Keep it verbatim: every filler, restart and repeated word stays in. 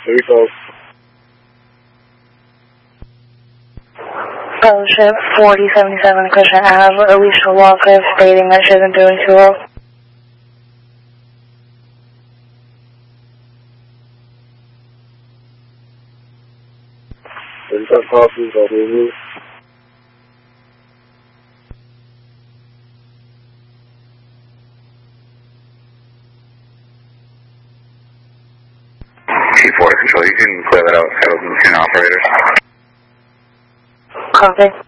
Three folks. Fellowship forty seventy-seven Cushion Ave, Alicia Walker stating that she isn't doing too well. thirty-five copies, I'll be with you. T four to control, you can clear that out, settle the machine operators. Copy.